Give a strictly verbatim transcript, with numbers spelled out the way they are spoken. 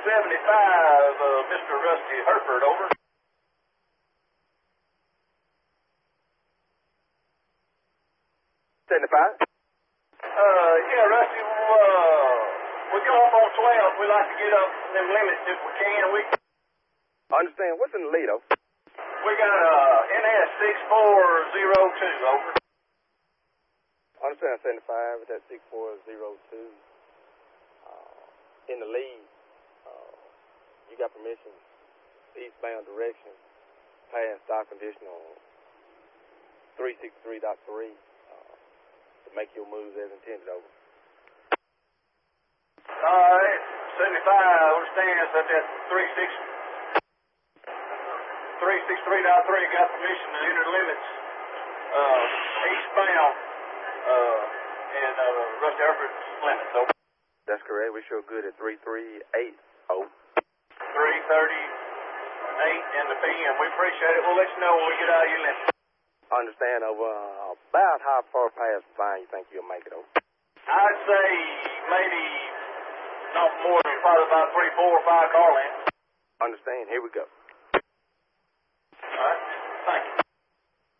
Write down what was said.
seventy-five, uh, Mister Rusty Herford, over. seventy-five? Uh, yeah, Rusty, uh, we come up on twelve. We like to get up them limits if we can. We I understand. What's in the lead, over? we got uh, N S six four zero two, over. I understand seventy-five with that six four zero two. Uh, in the lead, uh, you got permission, eastbound direction, pass stock condition on three sixty-three point three uh, to make your moves as intended, over. All right, seventy-five, understands that that three six three sixty-three point three got permission to enter limits uh, eastbound uh, and uh, Rusty Herford's limits, over. That's correct. We show good at three three eight zero. three thirty-eight in the P M. We appreciate it. We'll let you know when we get out of your limit. I understand, over. Uh, about how far past fine you think you'll make it, over? I'd say maybe not more than probably about three, four, or five car lengths. Understand. Here we go.